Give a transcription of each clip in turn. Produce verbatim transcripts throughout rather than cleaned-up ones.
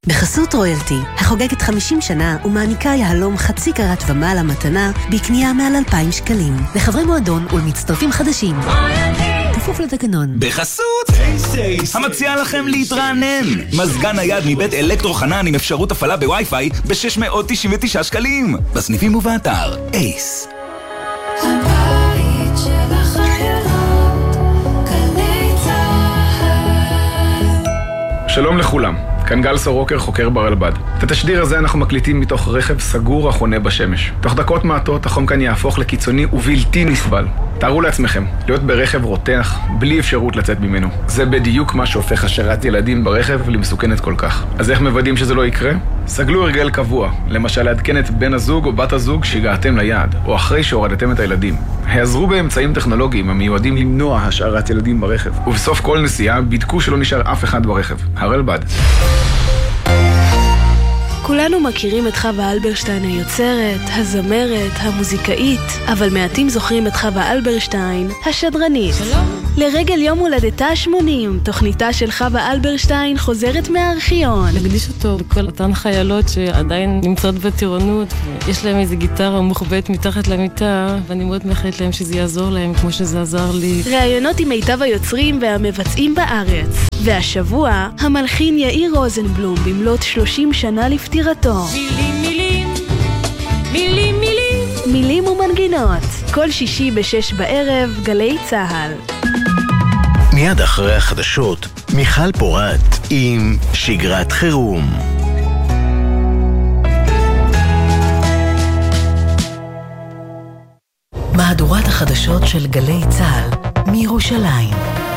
בחסות רויאלטי, החוגגת חמישים שנה ומעניקה יהלום חצי קרת ומעלה מתנה בקנייה מעל אלפיים שקלים. לחברי מועדון ולמצטרפים חדשים. כפוף לתקנון. בחסות אייס המציעה לכם להתרענן. מזגן נייד מבית אלקטרו חנן עם אפשרות הפעלה בווי-פיי ב-שש מאות תשעים ותשעה שקלים. בסניפים ובאתר אייס. הבית של החיילות, גלי צהל. שלום לכולם. כאן גל סורוקר, חוקר ברלב"ד. את התשדיר הזה אנחנו מקליטים מתוך רכב סגור החונה בשמש. תוך דקות מעטות החום כאן יהפוך לקיצוני ובלתי נסבל. תארו לעצמכם, להיות ברכב רותח, בלי אפשרות לצאת ממנו. זה בדיוק מה שהופך השארת ילדים ברכב למסוכנת כל כך. אז איך מוודאים שזה לא יקרה? סגלו הרגל קבוע, למשל לעדכן את בן הזוג או בת הזוג שהגעתם ליעד, או אחרי שהורדתם את הילדים. העזרו באמצעים טכנולוגיים המיועדים למנוע השארת ילדים ברכב. ובסוף כל נסיעה בדקו שלא נשאר אף אחד ברכב. הרלב"ד. כולנו מכירים את חווה אלברשטיין היוצרת, הזמרת, המוזיקאית, אבל מעטים זוכרים את חווה אלברשטיין, השדרנית. שלום. לרגל יום הולדתה ה-שמונים, תוכניתה של חווה אלברשטיין חוזרת מהארכיון. נקדיש אותו לכל אותן חיילות שעדיין נמצאות בטירונות, יש להם איזו גיטרה מוחבאת מתחת למיטה, ואני מאוד מאחלת להם שזה יעזור להם כמו שזה עזר לי. ראיונות עם מיטב היוצרים והמבצעים בארץ. והשבוע, המלחין יאיר רוזנבלום במלאת שלושים שנה לפטירתו. מילים, מילים, מילים, מילים. מילים ומנגינות. כל שישי בשש בערב, גלי צהל. מיד אחרי החדשות, מיכל פורט עם שגרת חירום. מהדורת החדשות של גלי צהל מירושלים.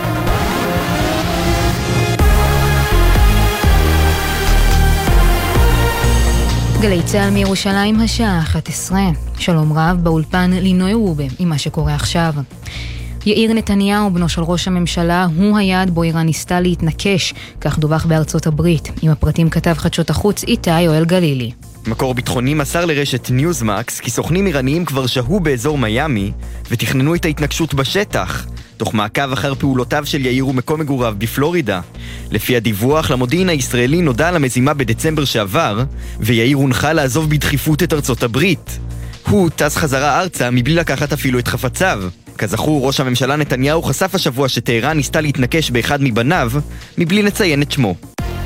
גלי צהל מירושלים השעה אחת עשרה. שלום רב באולפן לינוי רובה עם מה שקורה עכשיו. יאיר נתניהו, בנו של ראש הממשלה, הוא היעד בו איראן ניסתה להתנקש, כך דווח בארצות הברית. עם הפרטים כתב חדשות החוץ איתי יואל גלילי. מקור ביטחוני מסר לרשת ניוזמקס כי סוכנים איראניים כבר שהו באזור מיאמי ותכננו את ההתנגשות בשטח, תוך מעקב אחר פעולותיו של יאיר ומקום מגוריו בפלורידה. לפי הדיווח, למודיעין הישראלי נודע על המזימה בדצמבר שעבר, ויאיר הונחה לעזוב בדחיפות את ארצות הברית. הוא טס חזרה ארצה מבלי לקחת אפילו את חפציו. כזכור, ראש הממשלה נתניהו חשף השבוע שטהרן ניסתה להתנקש באחד מבניו, מבלי לציין את שמו.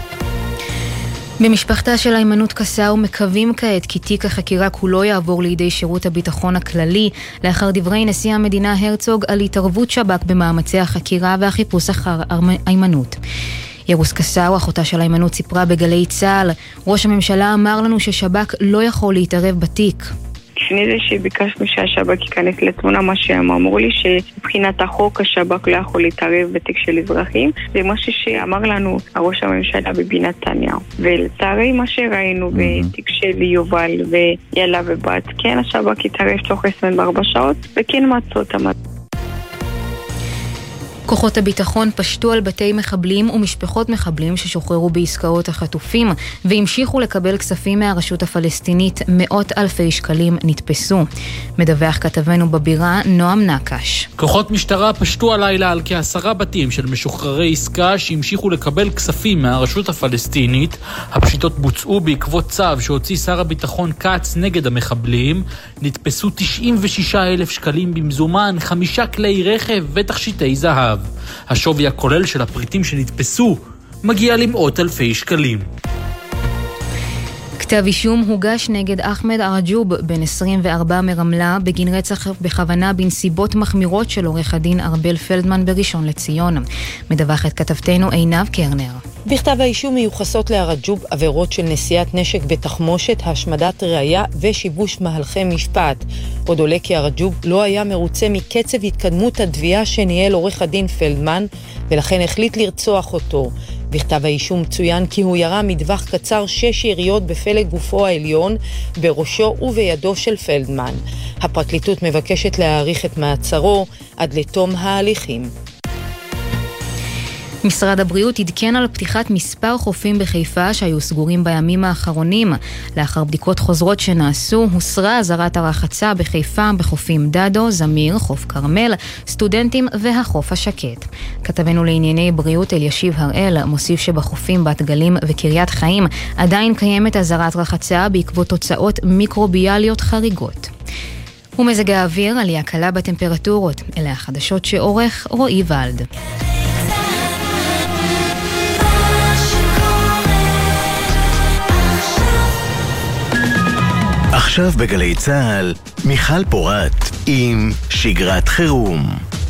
במשפחתה של היימנוט קסאו מקווים כעת כי תיק החקירה כולו יעבור לידי שירות הביטחון הכללי, לאחר דברי נשיא המדינה הרצוג על התערבות שב"כ במאמצי החקירה והחיפוש אחר היימנוט. ירוס קסאו, אחותה של היימנוט, סיפרה בגלי צהל, ראש הממשלה אמר לנו ששב"כ לא יכול להתערב בתיק. לפני זה שביקשנו שהשב"כ ייכנס לתמונה, מה שהם אמרו לי שבחינת החוק השב"כ לא יכול להתערב בתיק של אזרחים. זה משהו שאמר לנו ראש הממשלה ביבי נתניהו, ולצערי מה שראינו בתיק של יובל ויאלה ובת, כן השב"כ יתערב תוך עשרים וארבע שעות וכן מצאו אותם. כוחות הביטחון פשטו על בתי מחבלים ומשפחות מחבלים ששוחררו בעסקאות החטופים והמשיכו לקבל כספים מהרשות הפלסטינית. מאות אלפי שקלים נתפסו. מדווח כתבנו בבירה נועם נקש. כוחות משטרה פשטו הלילה על כעשרה בתים של משוחררי עסקה שהמשיכו לקבל כספים מהרשות הפלסטינית. הפשיטות בוצעו בעקבות צו שהוציא שר הביטחון קץ נגד המחבלים. נתפסו תשעים ושישה אלף שקלים במזומן, חמישה כלי רכב ותכשיטי זהב. השווי הכולל של הפריטים שנתפסו מגיע למאות אלפי שקלים. כתב אישום הוגש נגד אחמד ארג'וב, בן עשרים וארבע מרמלה, בגין רצח בכוונה בנסיבות מחמירות של עורך הדין ארבל פלדמן בראשון לציון. מדווחת כתבתנו עינב קרנר. בכתב האישום מיוחסות לארג'וב עבירות של נשיאת נשק בתחמושת, השמדת ראיה ושיבוש מהלכי משפט. עוד עולה כי ארג'וב לא היה מרוצה מקצב התקדמות התביעה שניהל עורך הדין פלדמן, ולכן החליט לרצוח אותו. בכתב האישום צוין כי הוא ירה מטווח קצר שש יריות בפלג גופו העליון, בראשו ובידו של פלדמן. הפרקליטות מבקשת להאריך את מעצרו עד לתום ההליכים. משרד הבריאות עדכן על פתיחת מספר חופים בחיפה שהיו סגורים בימים האחרונים. לאחר בדיקות חוזרות שנעשו, הוסרה אזהרת הרחצה בחיפה בחופים דדו, זמיר, חוף קרמל, סטודנטים והחוף השקט. כתבנו לענייני בריאות אלישיב הראל מוסיף שבחופים בת גלים וקריית חיים עדיין קיימת אזהרת רחצה בעקבות תוצאות מיקרוביאליות חריגות. ומזג האוויר, עלייה קלה בטמפרטורות. אלה החדשות שעורך רועי ולד. עכשיו בגלי צהל, מיכל פורט עם שגרת חירום.